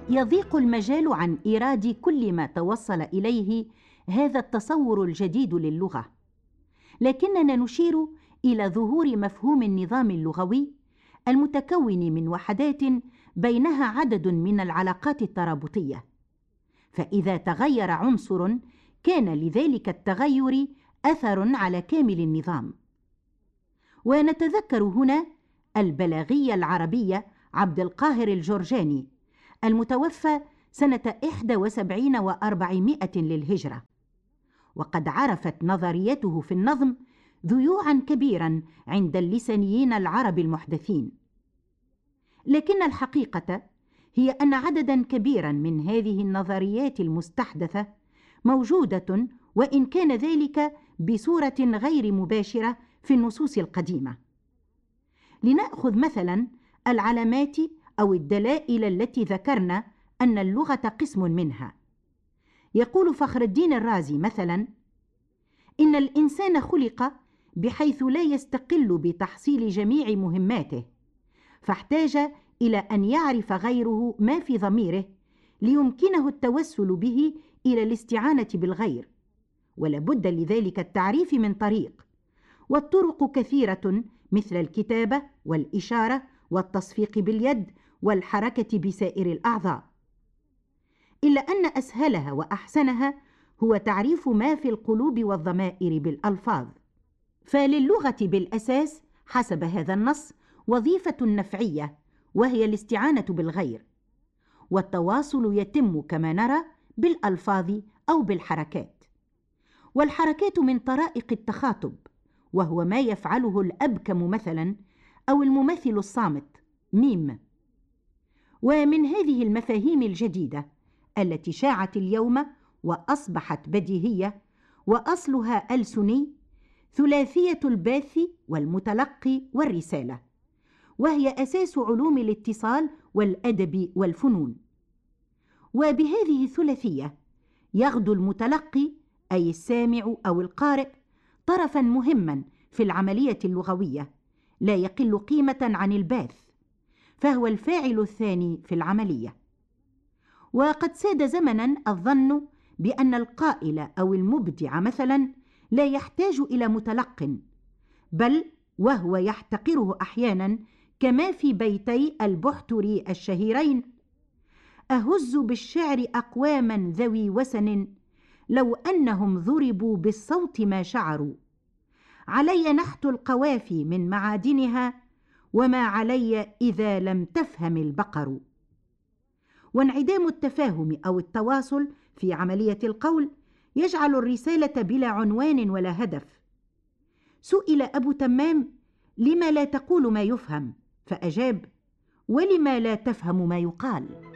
يضيق المجال عن إيراد كل ما توصل إليه هذا التصور الجديد للغة، لكننا نشير إلى ظهور مفهوم النظام اللغوي المتكون من وحدات بينها عدد من العلاقات الترابطية، فإذا تغير عنصر كان لذلك التغير أثر على كامل النظام. ونتذكر هنا البلاغي العربي عبد القاهر الجرجاني المتوفى سنة 71 و400 للهجرة، وقد عرفت نظريته في النظم ذيوعا كبيرا عند اللسانيين العرب المحدثين، لكن الحقيقة هي أن عددا كبيرا من هذه النظريات المستحدثة موجودة، وإن كان ذلك بصورة غير مباشرة في النصوص القديمة. لنأخذ مثلا العلامات أو الدلائل التي ذكرنا أن اللغة قسم منها. يقول فخر الدين الرازي مثلا: إن الإنسان خلق بحيث لا يستقل بتحصيل جميع مهماته، فاحتاج إلى أن يعرف غيره ما في ضميره ليمكنه التوسل به إلى الاستعانة بالغير، ولابد لذلك التعريف من طريق، والطرق كثيرة مثل الكتابة والإشارة والتصفيق باليد والحركة بسائر الأعضاء، إلا أن أسهلها وأحسنها هو تعريف ما في القلوب والضمائر بالألفاظ. فللغة بالأساس حسب هذا النص وظيفة نفعية، وهي الاستعانة بالغير، والتواصل يتم كما نرى بالألفاظ أو بالحركات. والحركات من طرائق التخاطب، وهو ما يفعله الأبكم مثلا أو الممثل الصامت ميم. ومن هذه المفاهيم الجديدة التي شاعت اليوم وأصبحت بديهية وأصلها ألسني ثلاثية الباث والمتلقي والرسالة، وهي أساس علوم الاتصال والأدب والفنون. وبهذه الثلاثية يغدو المتلقي أي السامع أو القارئ طرفا مهما في العملية اللغوية لا يقل قيمة عن الباث، فهو الفاعل الثاني في العملية. وقد ساد زمنا الظن بأن القائل أو المبدع مثلا لا يحتاج إلى متلق، بل وهو يحتقره أحيانا، كما في بيتي البحتري الشهيرين: أهز بالشعر أقواما ذوي وسن، لو أنهم ضربوا بالصوت ما شعروا، علي نحت القوافي من معادنها، وما علي إذا لم تفهم البقر. وانعدام التفاهم أو التواصل في عملية القول يجعل الرسالة بلا عنوان ولا هدف. سئل أبو تمام: لما لا تقول ما يفهم؟ فأجاب: ولما لا تفهم ما يقال؟